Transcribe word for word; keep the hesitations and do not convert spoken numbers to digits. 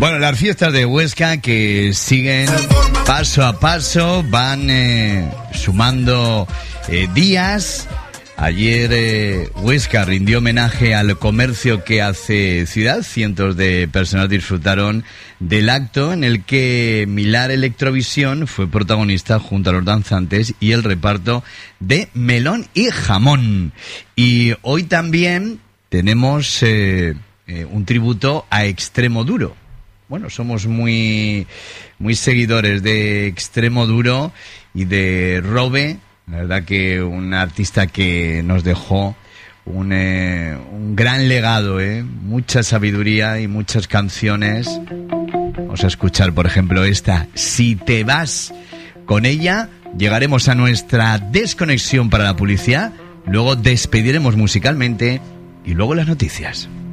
Bueno, las fiestas de Huesca que siguen paso a paso, van eh, sumando eh, días. Ayer eh, Huesca rindió homenaje al comercio que hace ciudad. Cientos de personas disfrutaron del acto en el que Milar Electrovisión fue protagonista junto a los danzantes y el reparto de melón y jamón. Y hoy también tenemos eh, eh, un tributo a Extremoduro. Bueno, somos muy, muy seguidores de Extremoduro y de Robe. La verdad que un artista que nos dejó un, eh, un gran legado, ¿eh? Mucha sabiduría y muchas canciones. Vamos a escuchar, por ejemplo, esta. Si te vas. Con ella llegaremos a nuestra desconexión para la publicidad, luego despediremos musicalmente y luego las noticias.